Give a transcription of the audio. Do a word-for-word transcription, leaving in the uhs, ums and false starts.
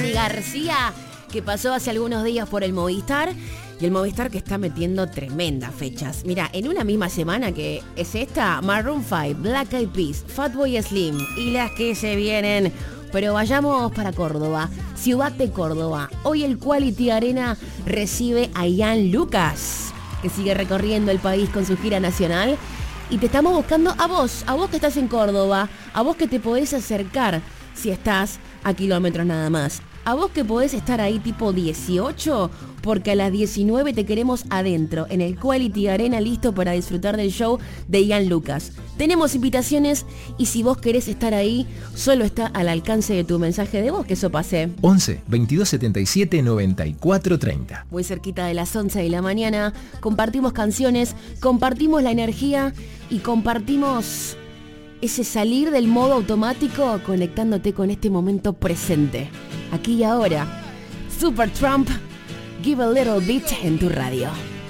Dani García, que pasó hace algunos días por el Movistar. Y el Movistar que está metiendo tremendas fechas. Mira, en una misma semana que es esta, Maroon cinco, Black Eyed Peas, Fatboy Slim y las que se vienen. Pero vayamos para Córdoba, ciudad de Córdoba. Hoy el Quality Arena recibe a Ian Lucas, que sigue recorriendo el país con su gira nacional. Y te estamos buscando a vos, a vos que estás en Córdoba, a vos que te podés acercar si estás a kilómetros nada más. A vos que podés estar ahí tipo dieciocho, porque a las diecinueve te queremos adentro, en el Quality Arena, listo para disfrutar del show de Ian Lucas. Tenemos invitaciones y si vos querés estar ahí, solo está al alcance de tu mensaje de voz, que eso pase. once, veintidós setenta y siete, noventa y cuatro treinta. Muy cerquita de las once de la mañana, compartimos canciones, compartimos la energía y compartimos ese salir del modo automático conectándote con este momento presente. Aquí y ahora, Supertramp, Give a Little Bit en tu radio.